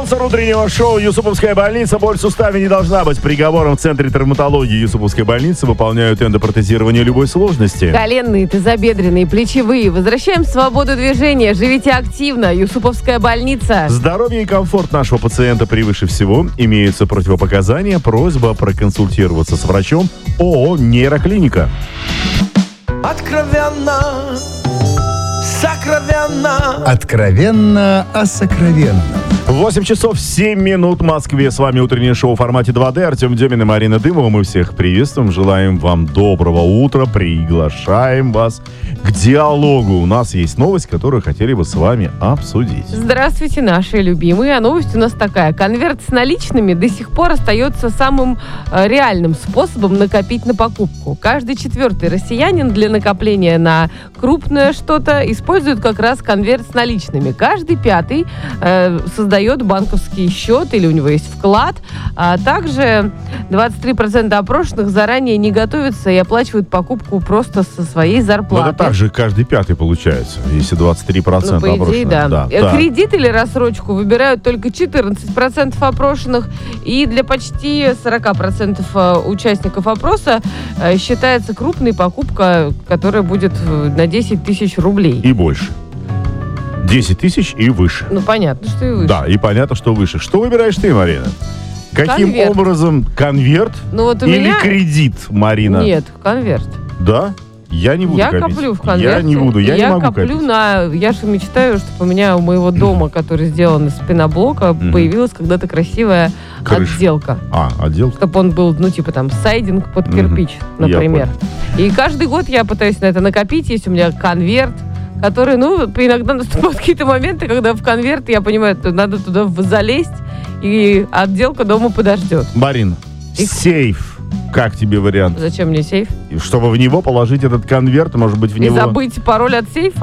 Спонсор утреннего шоу «Юсуповская больница». Боль в суставе не должна быть приговором. В Центре травматологии «Юсуповской больницы» выполняют эндопротезирование любой сложности. Коленные, тазобедренные, плечевые. Возвращаем свободу движения. Живите активно. «Юсуповская больница». Здоровье и комфорт нашего пациента превыше всего. Имеются противопоказания. Просьба проконсультироваться с врачом. ООО «Нейроклиника». Откровенно, сокровенно. Откровенно о сокровенном. 8 часов 7 минут в Москве. С вами утреннее шоу в формате 2D. Артем Демин и Марина Дымова. Мы всех приветствуем. Желаем вам доброго утра. Приглашаем вас к диалогу. У нас есть новость, которую хотели бы с вами обсудить. Здравствуйте, наши любимые. А новость у нас такая. Конверт с наличными до сих пор остается самым реальным способом накопить на покупку. Каждый четвертый россиянин для накопления на крупное что-то использует как раз конверт с наличными. Каждый пятый создает банковский счет или у него есть вклад. А также 23% опрошенных заранее не готовятся и оплачивают покупку просто со своей зарплаты. Но это также каждый пятый получается, если 23% Ну, по идее, опрошенных. да. Кредит или рассрочку выбирают только 14% опрошенных. И для почти 40% участников опроса считается крупной покупка, которая будет на 10 тысяч рублей. И больше. 10 тысяч и выше. Ну, понятно, что и выше. Да, и понятно, что выше. Что выбираешь ты, Марина? Каким Конверт. образом? Конверт Ну, вот у или меня... кредит, Марина? Нет, конверт. Да? Я не буду Я копить. коплю в конверте. Я не буду, я не могу коплю копить. Я же мечтаю, чтобы у меня у моего дома, который сделан из пеноблока, появилась когда-то красивая Крыша. отделка. Отделка? Чтобы он был, типа сайдинг под кирпич, например. И каждый год я пытаюсь на это накопить. Есть у меня конверт, который, иногда наступают какие-то моменты, когда в конверт, я понимаю, что надо туда залезть, и отделка дома подождет. Марин, сейф. Как тебе вариант? Зачем мне сейф? Чтобы в него положить этот конверт, может быть, в И него... забыть пароль от сейфа?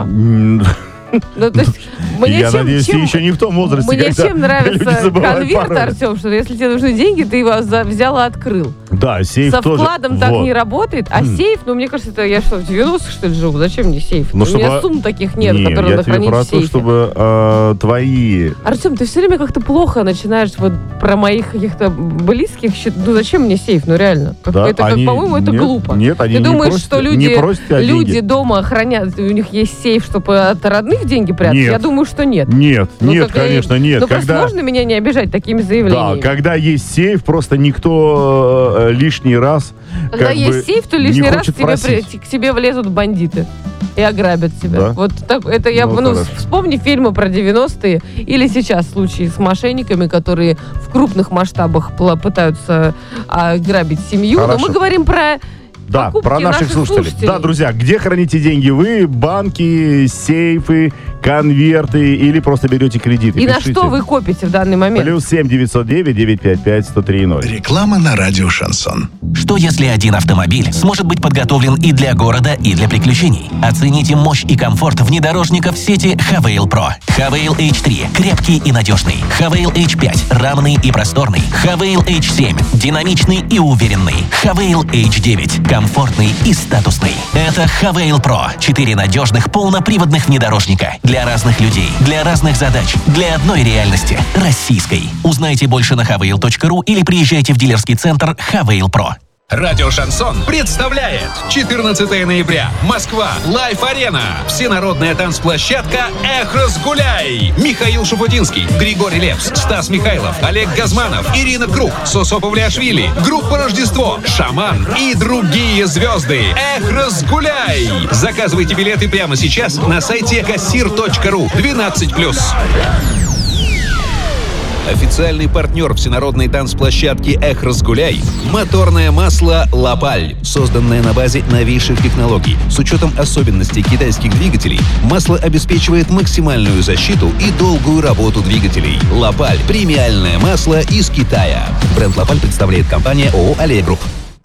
Я надеюсь, ты еще не в том возрасте, Мне когда чем нравится люди забывают конверт, пароль. Артем, что если тебе нужны деньги, ты его взял и открыл. Да, сейф Со тоже. вкладом так не работает, а сейф, мне кажется, это я что, в 90-х, что ли, живу? Зачем мне сейф? У меня сумм таких нет, которые я надо тебе хранить про в сейфе. то, чтобы твои... Артем, ты все время как-то плохо начинаешь про моих каких-то близких счетов. Зачем мне сейф? Реально. Да, по-моему, это глупо. Нет, они Ты не думаешь, просят, что не просят тебя люди деньги. дома хранят, у них есть сейф, чтобы от родных деньги прятать? Нет. Я думаю, что нет. Нет, конечно, нет. Ну, просто можно меня не обижать такими заявлениями? Да, когда есть сейф, просто никто лишний раз Когда есть сейф, то лишний раз просить. к тебе влезут бандиты и ограбят тебя. Да? Вот так, это я хорошо. вспомни фильмы про 90-е или сейчас случаи с мошенниками, которые в крупных масштабах пытаются ограбить семью. Хорошо. Но мы говорим про Да, покупки про наших слушателей. Да, друзья, где храните деньги вы? Банки, сейфы, конверты или просто берете кредиты? И Пишите. на что вы копите в данный момент? +7 909 955 103 Реклама на радио «Шансон». Что если один автомобиль сможет быть подготовлен и для города, и для приключений? Оцените мощь и комфорт внедорожников сети Havail Pro. Havail H3 – крепкий и надежный. Havail H5 – равный и просторный. Havail H7 – динамичный и уверенный. Havail H9 – комфортный и статусный. Это Havail Pro. 4 надежных полноприводных внедорожника. Для разных людей, для разных задач, для одной реальности – российской. Узнайте больше на havail.ru или приезжайте в дилерский центр Havail Pro. Радио «Шансон» представляет 14 ноября. Москва. Лайф-арена. Всенародная танцплощадка «Эх, разгуляй». Михаил Шуфутинский, Григорий Лепс, Стас Михайлов, Олег Газманов, Ирина Круг, Сосо Павлиашвили, группа «Рождество», «Шаман» и другие звезды. «Эх, разгуляй». Заказывайте билеты прямо сейчас на сайте kassir.ru 12+. Официальный партнер всенародной танцплощадки «Эх, разгуляй» — моторное масло «Лапаль». Созданное на базе новейших технологий. С учетом особенностей китайских двигателей, масло обеспечивает максимальную защиту и долгую работу двигателей. «Лапаль» — премиальное масло из Китая. Бренд «Лапаль» представляет компания ООО «Аллея Групп».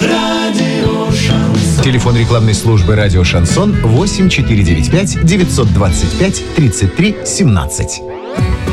Телефон рекламной службы радио «Шансон» 8495 925 33 17.